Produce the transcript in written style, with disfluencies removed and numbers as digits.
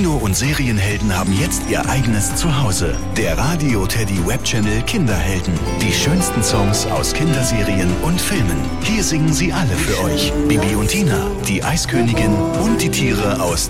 Kino- und Serienhelden haben jetzt ihr eigenes Zuhause. Der Radio Teddy Webchannel Kinderhelden. Die schönsten Songs aus Kinderserien und Filmen. Hier singen sie alle für euch. Bibi und Tina, die Eiskönigin und die Tiere aus